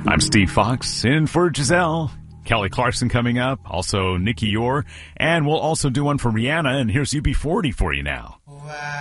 I'm Steve Fox, in for Giselle. Kelly Clarkson coming up, also Nikki Orr, and we'll also do one for Rihanna, and here's UB40 for you now.